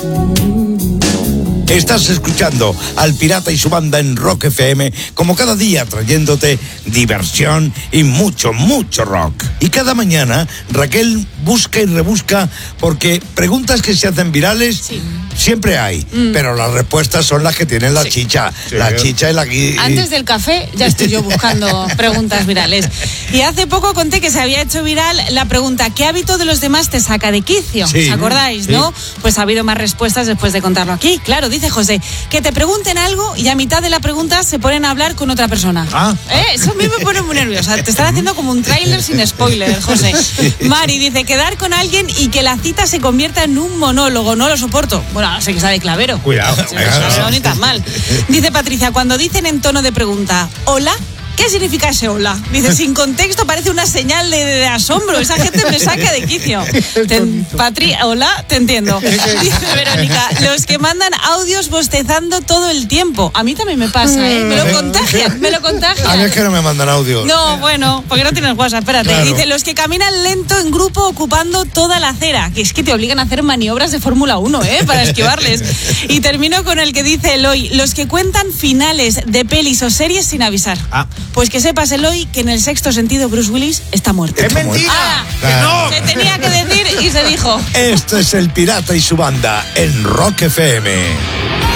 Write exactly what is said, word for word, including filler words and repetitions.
Estás escuchando al Pirata y su banda en Rock F M, como cada día trayéndote diversión y mucho, mucho rock. Y cada mañana Raquel busca y rebusca porque preguntas que se hacen virales sí. siempre hay, mm. pero las respuestas son las que tienen la sí. chicha, sí, la sí. chicha y la... Y... Antes del café ya estoy yo buscando preguntas virales. Y hace poco conté que se había hecho viral la pregunta ¿qué hábito de los demás te saca de quicio? Sí. ¿Os acordáis, sí. no? Pues ha habido más respuestas después de contarlo aquí. Claro, dice José, que te pregunten algo y a mitad de la pregunta se ponen a hablar con otra persona. Ah. ¿Eh? Eso a mí me pone muy nerviosa. Te están haciendo como un tráiler sin spoiler, José. Sí. Mari dice, quedar con alguien y que la cita se convierta en un monólogo. No lo soporto. Bueno, sé que sabe clavero. Cuidado. Sí, no, no, ni tan mal. Dice Patricia, cuando dicen en tono de pregunta, ¿hola? ¿Qué significa ese hola? Dice, sin contexto parece una señal de, de asombro. Esa gente me saca de quicio. Te, Patri, hola, te entiendo. Dice Verónica, los que mandan audios bostezando todo el tiempo. A mí también me pasa, ¿eh? Me lo contagian, me lo contagian. A mí es que no me mandan audios. No, bueno, porque no tienes WhatsApp, espérate. Claro. Dice, los que caminan lento en grupo ocupando toda la acera. Que es que te obligan a hacer maniobras de Fórmula uno, ¿eh? Para esquivarles. Y termino con el que dice Eloy, los que cuentan finales de pelis o series sin avisar. Ah. Pues que sepas, Eloy, que en el Sexto Sentido Bruce Willis está muerto. ¡Es mentira! Ah, claro. Se tenía que decir y se dijo. Esto es el Pirata y su banda en Rock F M.